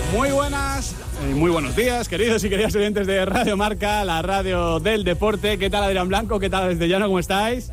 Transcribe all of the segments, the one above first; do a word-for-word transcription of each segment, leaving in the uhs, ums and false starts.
Muy buenas, eh, muy buenos días, queridos y queridas oyentes de Radio Marca, la radio del deporte. ¿Qué tal, Adrián Blanco? ¿Qué tal, desde Llano? ¿Cómo estáis?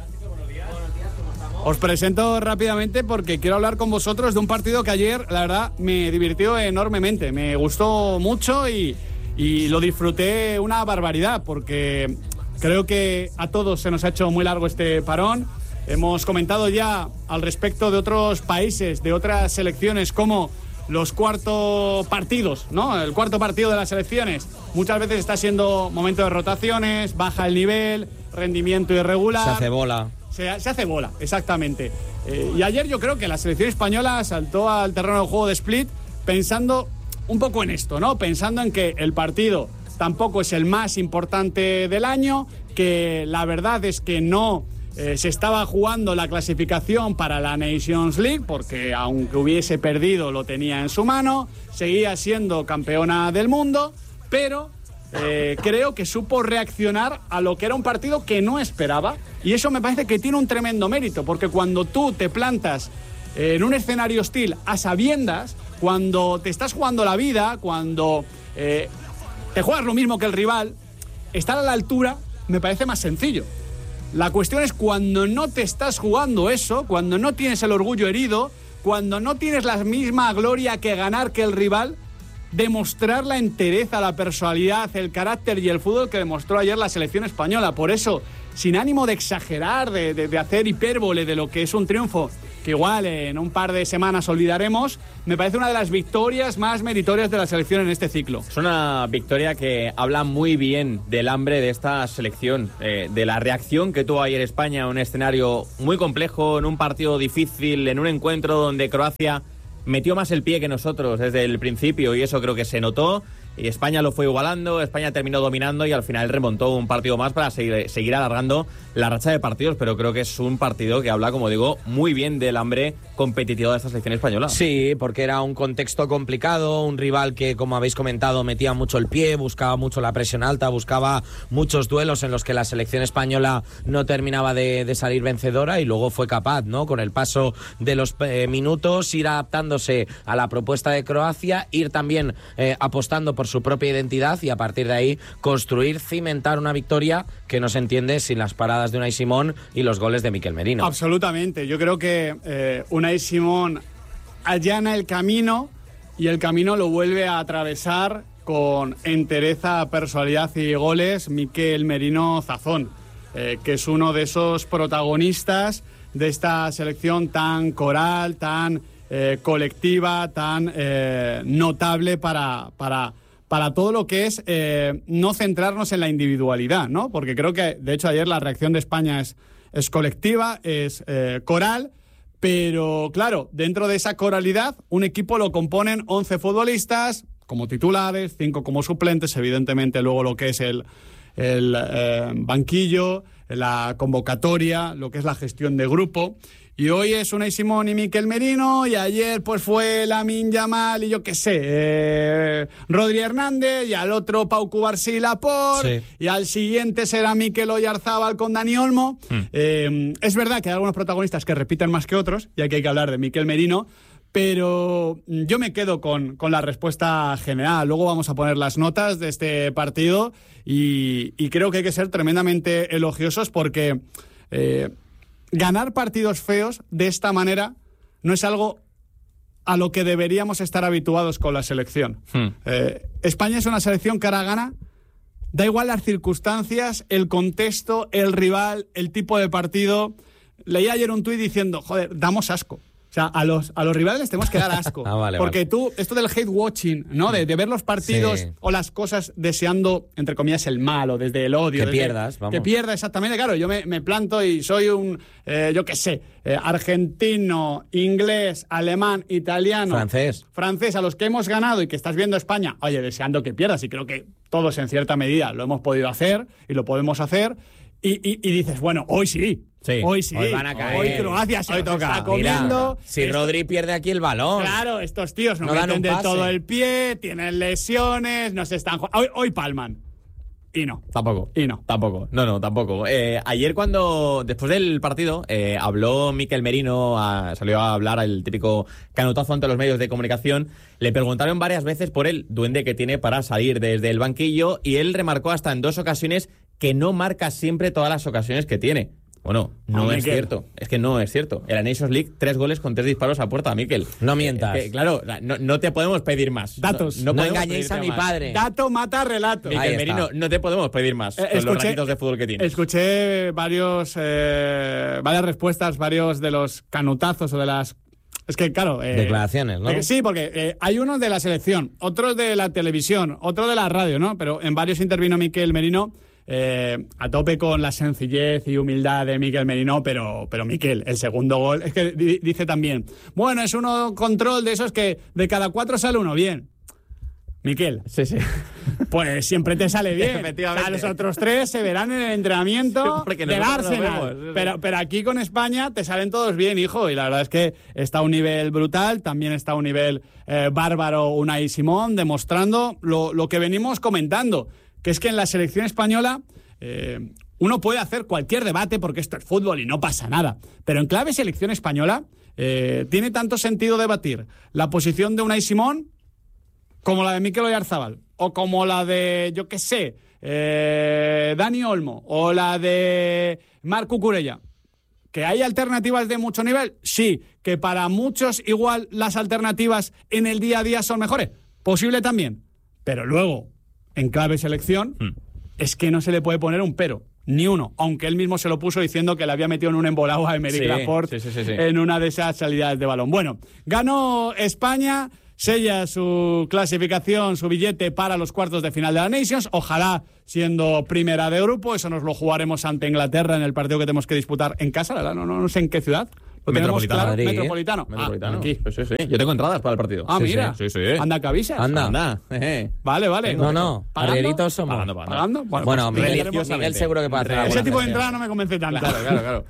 Os presento rápidamente porque quiero hablar con vosotros de un partido que ayer, la verdad, me divirtió enormemente. Me gustó mucho y, y lo disfruté una barbaridad porque creo que a todos se nos ha hecho muy largo este parón. Hemos comentado ya al respecto de otros países, de otras selecciones, como los cuartos partidos, ¿no? El cuarto partido de las selecciones muchas veces está siendo momento de rotaciones, baja el nivel, rendimiento irregular. Se hace bola. Se, se hace bola, exactamente. Eh, y ayer yo creo que la selección española saltó al terreno de juego de Split pensando un poco en esto, ¿no? Pensando en que el partido tampoco es el más importante del año, que la verdad es que no eh, se estaba jugando la clasificación para la Nations League, porque aunque hubiese perdido lo tenía en su mano, seguía siendo campeona del mundo, pero eh, creo que supo reaccionar a lo que era un partido que no esperaba, y eso me parece que tiene un tremendo mérito, porque cuando tú te plantas en un escenario hostil a sabiendas, cuando te estás jugando la vida, cuando eh, te juegas lo mismo que el rival, estar a la altura me parece más sencillo. La cuestión es cuando no te estás jugando eso, cuando no tienes el orgullo herido, cuando no tienes la misma gloria que ganar que el rival, demostrar la entereza, la personalidad, el carácter y el fútbol que demostró ayer la selección española. Por eso, sin ánimo de exagerar, de, de, de hacer hipérbole de lo que es un triunfo, que igual en un par de semanas olvidaremos, me parece una de las victorias más meritorias de la selección en este ciclo. Es una victoria que habla muy bien del hambre de esta selección, eh, de la reacción que tuvo ayer España en un escenario muy complejo, en un partido difícil, en un encuentro donde Croacia metió más el pie que nosotros desde el principio, y eso creo que se notó. Y España lo fue igualando, España terminó dominando y al final remontó un partido más para seguir, seguir alargando la racha de partidos, pero creo que es un partido que habla, como digo, muy bien del hambre competitivo de esta selección española. Sí, porque era un contexto complicado, un rival que, como habéis comentado, metía mucho el pie, buscaba mucho la presión alta, buscaba muchos duelos en los que la selección española no terminaba de, de salir vencedora, y luego fue capaz, ¿no?, con el paso de los eh, minutos, ir adaptándose a la propuesta de Croacia, ir también eh, apostando por su propia identidad y a partir de ahí construir, cimentar una victoria que no se entiende sin las paradas de Unai Simón y los goles de Mikel Merino. Absolutamente, yo creo que eh, Unai Simón allana el camino y el camino lo vuelve a atravesar con entereza, personalidad y goles Mikel Merino Zazón, eh, que es uno de esos protagonistas de esta selección tan coral, tan eh, colectiva, tan eh, notable para... para para todo lo que es eh, no centrarnos en la individualidad, ¿no? Porque creo que, de hecho, ayer la reacción de España es, es colectiva, es eh, coral, pero, claro, dentro de esa coralidad, un equipo lo componen once futbolistas como titulares, cinco como suplentes, evidentemente luego lo que es el, el eh, banquillo, la convocatoria, lo que es la gestión de grupo. Y hoy es Unai Simón y Mikel Merino, y ayer pues fue Lamine Yamal y yo qué sé, eh, Rodri Hernández, y al otro Pau Cubarsí y Laporte, sí. Y al siguiente será Mikel Oyarzábal con Dani Olmo. Mm. Eh, es verdad que hay algunos protagonistas que repiten más que otros, y aquí hay que hablar de Mikel Merino, pero yo me quedo con, con la respuesta general. Luego vamos a poner las notas de este partido, y, y creo que hay que ser tremendamente elogiosos porque... Eh, ganar partidos feos de esta manera no es algo a lo que deberíamos estar habituados con la selección. Hmm. Eh, España es una selección que ahora gana, da igual las circunstancias, el contexto, el rival, el tipo de partido. Leí ayer un tuit diciendo, joder, damos asco. O sea, a los, a los rivales les tenemos que dar asco. ah, vale, porque vale. tú, esto del hate watching, ¿no? De, de ver los partidos sí. o las cosas deseando, entre comillas, el mal, o desde el odio. Que desde, pierdas, vamos. Que pierda, exactamente. Claro, yo me, me planto y soy un, eh, yo qué sé, eh, argentino, inglés, alemán, italiano. Francés. Francés, a los que hemos ganado y que estás viendo España, oye, deseando que pierdas. Y creo que todos en cierta medida lo hemos podido hacer y lo podemos hacer. Y, y, y dices, bueno, hoy sí. Sí, hoy sí, hoy van a caer. Hoy Croacia se hoy nos toca. está comiendo. Mira, si Esto, Rodri pierde aquí el balón. Claro, estos tíos no, no meten del todo el pie, tienen lesiones, no se están... Hoy, hoy palman. y no. Tampoco. Y no. Tampoco. No, no, tampoco. Eh, ayer cuando, después del partido, eh, habló Mikel Merino, a, salió a hablar el típico canutazo ante los medios de comunicación. Le preguntaron varias veces por el duende que tiene para salir desde el banquillo y él remarcó hasta en dos ocasiones que no marca siempre todas las ocasiones que tiene. Bueno, no a es Mikel. cierto. Es que no es cierto. En la Nations League, tres goles con tres disparos a puerta, Mikel. No mientas. Eh, que, claro, no, no te podemos pedir más. Datos. No, podemos engañéis a pedirte mi más. padre. Dato mata relato. Ahí Mikel está. Merino, no te podemos pedir más. Eh, con los ratitos de fútbol que tienes. Escuché varios, eh, varias respuestas, varios de los canutazos o de las... Es que, claro... eh, Declaraciones, ¿no? eh, sí, porque eh, hay unos de la selección, otros de la televisión, otros de la radio, ¿no? Pero en varios intervino Mikel Merino... Eh, a tope con la sencillez y humildad de Mikel Merino, pero, pero Mikel, el segundo gol, es que di- dice también, bueno, es uno control de esos que de cada cuatro sale uno bien. Mikel, Sí, sí. pues siempre te sale bien. Efectivamente. A los otros tres se verán en el entrenamiento Porque del nosotros lo Arsenal. vemos, sí, sí. Pero, pero aquí con España te salen todos bien, hijo. Y la verdad es que está a un nivel brutal. También está a un nivel eh, bárbaro Unai Simón, demostrando lo, lo que venimos comentando. Que es que en la selección española eh, uno puede hacer cualquier debate porque esto es fútbol y no pasa nada. Pero en clave selección española eh, tiene tanto sentido debatir la posición de Unai Simón como la de Mikel Oyarzabal, o como la de, yo qué sé, eh, Dani Olmo, o la de Marc Cucurella. ¿Que hay alternativas de mucho nivel? Sí. ¿Que para muchos igual las alternativas en el día a día son mejores? Posible también. Pero luego, en clave selección, Hmm. es que no se le puede poner un pero. Ni uno, aunque él mismo se lo puso diciendo que le había metido en un embolado a Emerick Sí, Laporte sí, sí, sí, sí. en una de esas salidas de balón. Bueno, ganó España, sella su clasificación, su billete para los cuartos de final de la Nations, ojalá siendo primera de grupo, eso nos lo jugaremos ante Inglaterra en el partido que tenemos que disputar en casa, ¿verdad? No, no, no sé en qué ciudad. ¿Lo tenemos Metropolitano. claro? Madrid. Metropolitano. Metropolitano. Ah, aquí. Sí, sí, sí. Yo tengo entradas para el partido. Ah, Sí, mira. sí, sí. Anda, que avisas. Anda. Anda. eh. Vale, vale. No, no, ¿Pagando? arrieritos somos. Pagando, pagando. ¿Pagando? Bueno, Bueno, pues Miguel, religiosamente. Miguel seguro que puede hacer Ese alguna Ese tipo de gestión. entrada no me convence tanto. Claro, claro, claro.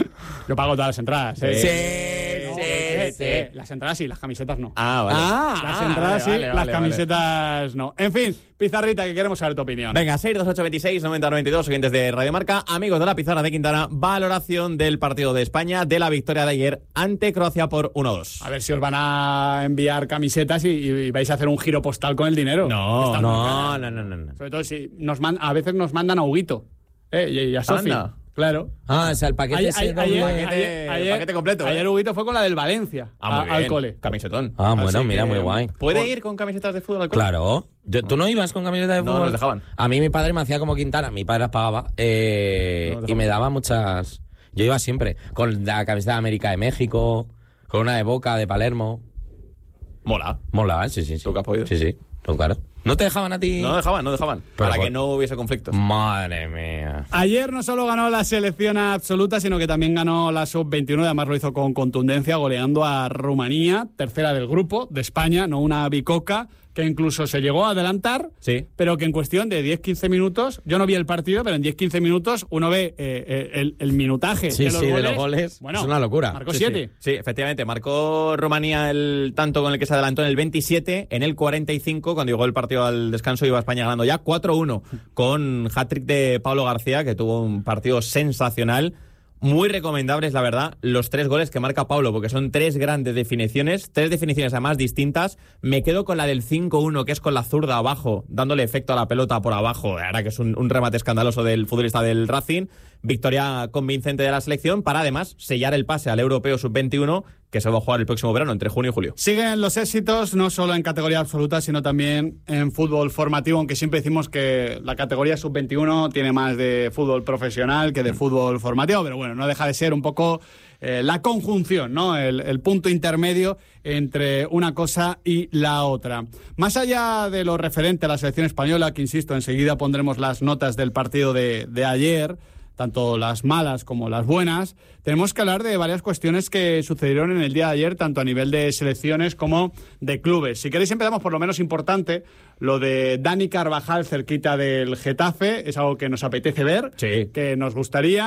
Yo pago todas las entradas. ¿eh? Sí, No, sí, eh, sí. eh, Las entradas sí, las camisetas no. Ah, vale. Ah, Las ah, entradas vale, sí, vale, las vale, camisetas no. En fin, Pizarrita, que queremos saber tu opinión. Venga, seis dos ocho veintiséis noventa noventa y dos, oyentes de Radio Marca, amigos de la Pizarra de Quintana, valoración del partido de España, de la victoria de ayer ante Croacia por uno dos. A ver si os van a enviar camisetas y, y vais a hacer un giro postal con el dinero. No, Están muy No, caras. no, no, no, no. Sobre todo si nos man- a veces nos mandan a Huguito. Eh, y, y a Sofi. Anda. Claro. Ah, o sea, el paquete Ayer, ese ayer, doble- ayer, paquete- ayer- paquete completo, ¿eh? Ayer Huguito fue con la del Valencia Ah, muy a- bien. al cole. Camisetón. Ah, bueno, Así mira, que- muy guay. ¿Puede ir con camisetas de fútbol al cole? Claro. Yo- ¿Tú no ibas con camiseta de No, fútbol? nos dejaban. A mí mi padre me hacía como Quintana, mi padre las pagaba eh, No nos y me dejaban. daba muchas... Yo iba siempre con la camiseta de América de México, con una de Boca, de Palermo. Mola. Mola, ¿eh? Sí, sí, sí. ¿Tú que has podido? Sí, sí. Pues claro. ¿No te dejaban a ti? No dejaban, no dejaban. Pero Para por- que no hubiese conflictos. Madre mía. Ayer no solo ganó la selección absoluta, sino que también ganó la sub veintiuno, y además lo hizo con contundencia, goleando a Rumanía, tercera del grupo de España, no una bicoca, que incluso se llegó a adelantar, Sí. pero que en cuestión de diez quince minutos, yo no vi el partido, pero en diez quince minutos uno ve eh, eh, el, el minutaje Sí, de los sí, de goles. los goles. Bueno, Es una locura. Marcó Sí, siete. Sí, sí, efectivamente. Marcó Rumanía el tanto con el que se adelantó en el veintisiete, en el cuarenta y cinco, cuando llegó el partido al descanso, iba España ganando ya cuatro uno, con hat-trick de Pablo García, que tuvo un partido sensacional. Muy recomendables, la verdad, los tres goles que marca Pablo, porque son tres grandes definiciones, tres definiciones además distintas. Me quedo con la del cinco uno, que es con la zurda abajo, dándole efecto a la pelota por abajo. La verdad que es un, un remate escandaloso del futbolista del Racing. Victoria convincente de la selección para además sellar el pase al Europeo sub veintiuno, que se va a jugar el próximo verano, entre junio y julio. Siguen los éxitos, no solo en categoría absoluta, sino también en fútbol formativo, aunque siempre decimos que la categoría sub veintiuno tiene más de fútbol profesional que de fútbol formativo, pero bueno, no deja de ser un poco eh, la conjunción, ¿no? El, el punto intermedio entre una cosa y la otra. Más allá de lo referente a la selección española, que insisto, enseguida pondremos las notas del partido de, de ayer, tanto las malas como las buenas, tenemos que hablar de varias cuestiones que sucedieron en el día de ayer, tanto a nivel de selecciones como de clubes. Si queréis empezamos por lo menos importante, lo de Dani Carvajal cerquita del Getafe, es algo que nos apetece ver, Sí. que nos gustaría.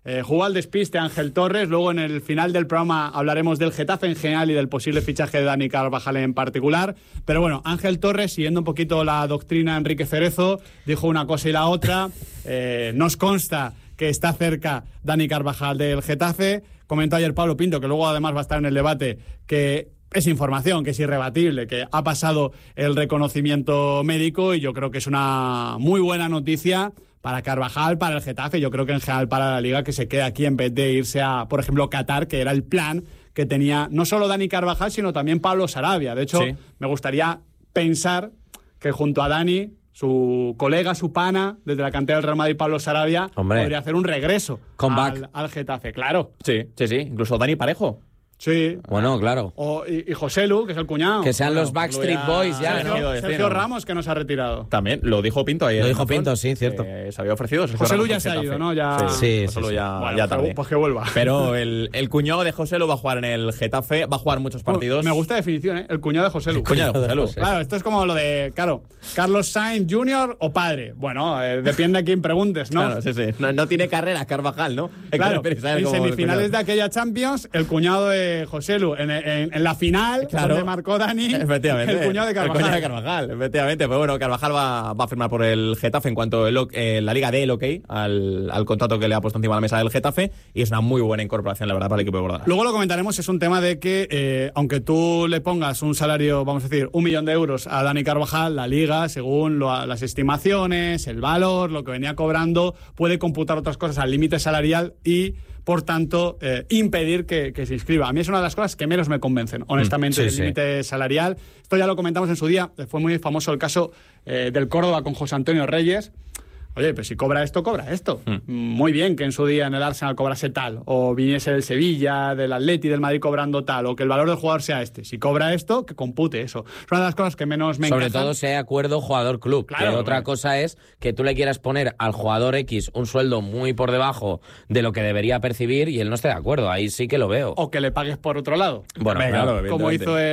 Eh, jugó al despiste Ángel Torres. Luego en el final del programa hablaremos del Getafe en general y del posible fichaje de Dani Carvajal en particular. Pero bueno, Ángel Torres, siguiendo un poquito la doctrina de Enrique Cerezo, dijo una cosa y la otra. Eh, nos consta que está cerca Dani Carvajal del Getafe. Comentó ayer Pablo Pinto, que luego además va a estar en el debate, que es información, que es irrebatible, que ha pasado el reconocimiento médico, y yo creo que es una muy buena noticia para Carvajal, para el Getafe, yo creo que en general para la Liga, que se quede aquí en vez de irse a, por ejemplo, Qatar, que era el plan que tenía no solo Dani Carvajal, sino también Pablo Sarabia. De hecho, sí, me gustaría pensar que junto a Dani, su colega, su pana, desde la cantera del Real Madrid, Pablo Sarabia, Hombre. podría hacer un regreso al, al Getafe, claro. Sí, sí, sí, incluso Dani Parejo. Sí. Bueno, claro. O, y, y José Lu, que es el cuñado. Que sean bueno, los Backstreet ya, Boys ya, Sergio, ¿no? Sergio Ramos, que nos ha retirado. También, lo dijo Pinto ayer. Lo dijo Pinto, sí, cierto. Eh, se había ofrecido. José Lu ya se ha ido, ¿no? Ya... Sí, sí, José Lu sí, ya, bueno, ya tarde. Pues que vuelva. Pero el, el cuñado de José Lu va a jugar en el Getafe, va a jugar muchos partidos. Bueno, me gusta la definición, ¿eh? El cuñado de José Lu. El cuñado de José Lu. Claro, esto es como lo de, claro, Carlos Sainz junior o padre. Bueno, eh, depende a quién preguntes, ¿no? Claro, sí, sí. No, no tiene carrera Carvajal, ¿no? Claro, en semifinales de aquella Champions, el cuñado de José Lu. En, en, en la final, claro, donde marcó Dani, efectivamente, el cuñado de Carvajal. El cuñado de Carvajal, efectivamente. Pero bueno, Carvajal va, va a firmar por el Getafe en cuanto el, eh, la Liga dé el ok al, al contrato que le ha puesto encima de la mesa del Getafe, y es una muy buena incorporación, la verdad, para el equipo de Bordalás. Luego lo comentaremos, es un tema de que, eh, aunque tú le pongas un salario, vamos a decir, un millón de euros a Dani Carvajal, la Liga, según lo, las estimaciones, el valor, lo que venía cobrando, puede computar otras cosas al límite salarial y, por tanto, eh, impedir que, que se inscriba. A mí es una de las cosas que menos me convencen, honestamente, mm, sí, el límite sí. salarial. Esto ya lo comentamos en su día, fue muy famoso el caso eh, del Córdoba con José Antonio Reyes. Oye, pues si cobra esto, cobra esto. Mm. Muy bien que en su día en el Arsenal cobrase tal, o viniese del Sevilla, del Atleti, del Madrid cobrando tal, o que el valor del jugador sea este. Si cobra esto, que compute eso. Es una de las cosas que menos me Sobre encajan. todo sea acuerdo jugador-club. Claro, que otra cosa es que tú le quieras poner al jugador X un sueldo muy por debajo de lo que debería percibir y él no esté de acuerdo. Ahí sí que lo veo. O que le pagues por otro lado. Bueno, Venga, claro, claro, como hizo el